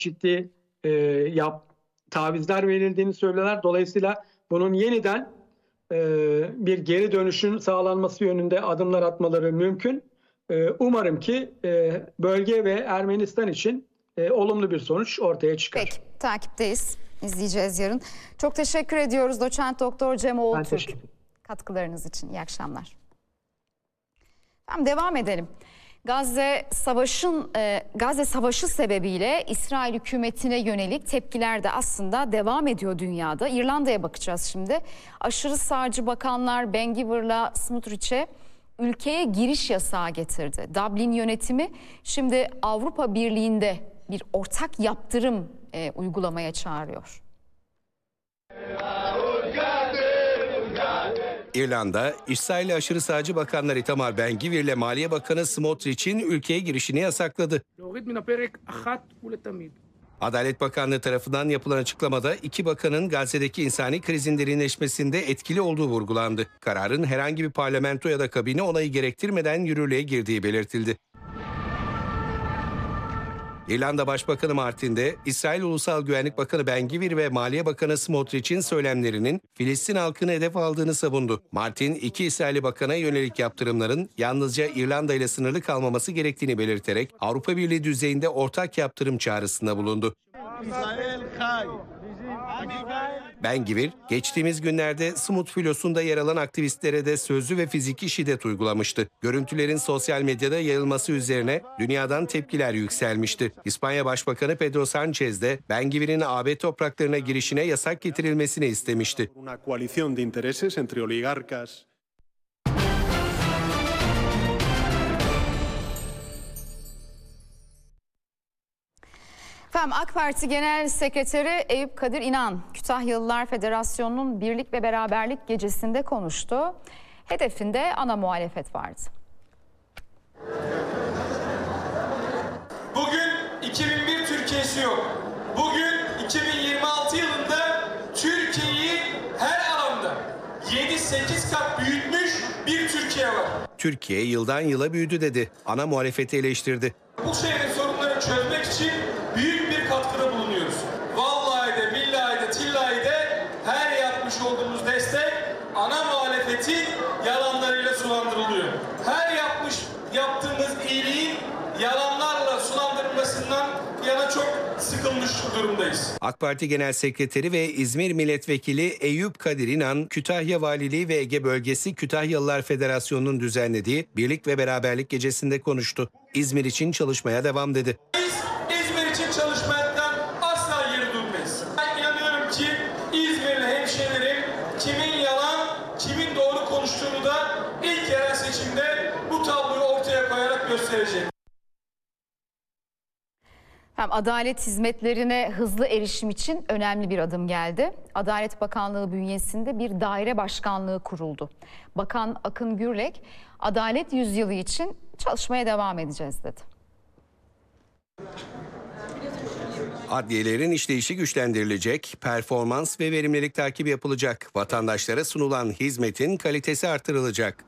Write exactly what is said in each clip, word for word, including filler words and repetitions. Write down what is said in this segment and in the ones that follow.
ciddi e, yap, tavizler verildiğini söylüyorlar. Dolayısıyla bunun yeniden e, bir geri dönüşün sağlanması yönünde adımlar atmaları mümkün. E, umarım ki e, bölge ve Ermenistan için e, olumlu bir sonuç ortaya çıkar. Peki, takipteyiz. İzleyeceğiz yarın. Çok teşekkür ediyoruz Doçent Doktor Cem Oğultürk katkılarınız için. İyi akşamlar. Tamam, devam edelim. Gazze savaşın e, Gazze savaşı sebebiyle İsrail hükümetine yönelik tepkiler de aslında devam ediyor dünyada. İrlanda'ya bakacağız şimdi. Aşırı sağcı bakanlar Ben-Gvir'la Smotrich'e ülkeye giriş yasağı getirdi. Dublin yönetimi şimdi Avrupa Birliği'nde bir ortak yaptırım e, uygulamaya çağırıyor. İrlanda, İsrail'e aşırı sağcı bakanlar Itamar Ben-Gvir ile Maliye Bakanı Smotrich'in ülkeye girişini yasakladı. Adalet Bakanlığı tarafından yapılan açıklamada iki bakanın Gazze'deki insani krizin derinleşmesinde etkili olduğu vurgulandı. Kararın herhangi bir parlamento ya da kabine onayı gerektirmeden yürürlüğe girdiği belirtildi. İrlanda Başbakanı Martin de İsrail Ulusal Güvenlik Bakanı Ben-Gvir ve Maliye Bakanı Smotrich'in söylemlerinin Filistin halkını hedef aldığını savundu. Martin, iki İsrailli bakana yönelik yaptırımların yalnızca İrlanda ile sınırlı kalmaması gerektiğini belirterek Avrupa Birliği düzeyinde ortak yaptırım çağrısında bulundu. Ben-Gvir, geçtiğimiz günlerde Smut filosunda yer alan aktivistlere de sözlü ve fiziki şiddet uygulamıştı. Görüntülerin sosyal medyada yayılması üzerine dünyadan tepkiler yükselmişti. İspanya Başbakanı Pedro Sánchez de Ben-Gvir'in A B topraklarına girişine yasak getirilmesini istemişti. Efendim, AK Parti Genel Sekreteri Eyüp Kadir İnan, Kütahyalılar Federasyonu'nun Birlik ve Beraberlik Gecesi'nde konuştu. Hedefinde ana muhalefet vardı. Bugün iki bin bir Türkiye'si yok. Bugün iki bin yirmi altı yılında Türkiye'yi her alanda yedi sekiz kat büyütmüş bir Türkiye var. Türkiye yıldan yıla büyüdü dedi. Ana muhalefeti eleştirdi. Bu şehrin sorunlarını çözmek için büyük bir katkıda bulunuyoruz. Vallahi de, billahi de, tillahi de her yapmış olduğumuz destek ana muhalefetin yalanlarıyla sulandırılıyor. Her yapmış yaptığımız iyiliğin yalanlarla sulandırılmasından yana çok sıkılmış durumdayız. AK Parti Genel Sekreteri ve İzmir Milletvekili Eyüp Kadir İnan, Kütahya Valiliği ve Ege Bölgesi Kütahyalılar Federasyonu'nun düzenlediği Birlik ve Beraberlik Gecesi'nde konuştu. İzmir için çalışmaya devam dedi. Biz İzmir için çalışmaktan asla geri durmayız. Ben inanıyorum ki İzmirli hemşehrilerim kimin yalan, kimin doğru konuştuğunu da ilk yerel seçimde bu tabloyu ortaya koyarak gösterecek. Adalet hizmetlerine hızlı erişim için önemli bir adım geldi. Adalet Bakanlığı bünyesinde bir daire başkanlığı kuruldu. Bakan Akın Gürlek, Adalet Yüzyılı için çalışmaya devam edeceğiz dedi. Adliyelerin işleyişi güçlendirilecek, performans ve verimlilik takibi yapılacak, vatandaşlara sunulan hizmetin kalitesi artırılacak.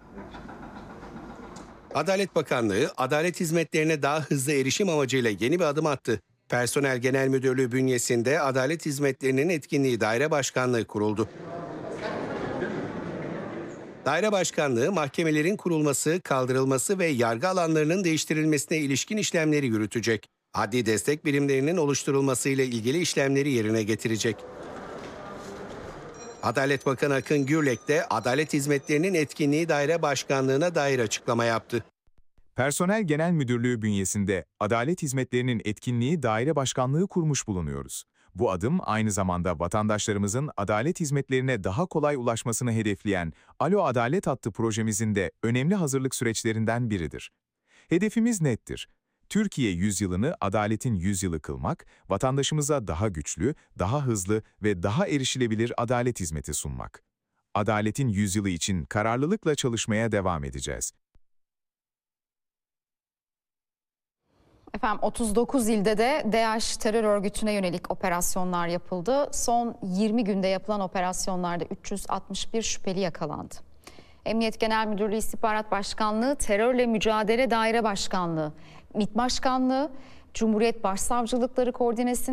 Adalet Bakanlığı, adalet hizmetlerine daha hızlı erişim amacıyla yeni bir adım attı. Personel Genel Müdürlüğü bünyesinde adalet hizmetlerinin etkinliği daire başkanlığı kuruldu. Daire başkanlığı, mahkemelerin kurulması, kaldırılması ve yargı alanlarının değiştirilmesine ilişkin işlemleri yürütecek. Adli destek birimlerinin oluşturulmasıyla ilgili işlemleri yerine getirecek. Adalet Bakanı Akın Gürlek de adalet hizmetlerinin etkinliği daire başkanlığına dair açıklama yaptı. Personel Genel Müdürlüğü bünyesinde adalet hizmetlerinin etkinliği daire başkanlığı kurmuş bulunuyoruz. Bu adım aynı zamanda vatandaşlarımızın adalet hizmetlerine daha kolay ulaşmasını hedefleyen Alo Adalet hattı projemizin de önemli hazırlık süreçlerinden biridir. Hedefimiz nettir. Türkiye yüzyılını adaletin yüzyılı kılmak, vatandaşımıza daha güçlü, daha hızlı ve daha erişilebilir adalet hizmeti sunmak. Adaletin yüzyılı için kararlılıkla çalışmaya devam edeceğiz. Efendim, otuz dokuz ilde de DAEŞ terör örgütüne yönelik operasyonlar yapıldı. Son yirmi günde yapılan operasyonlarda üç yüz altmış bir şüpheli yakalandı. Emniyet Genel Müdürlüğü İstihbarat Başkanlığı, Terörle Mücadele Daire Başkanlığı, MİT Başkanlığı, Cumhuriyet Başsavcılıkları Koordinesi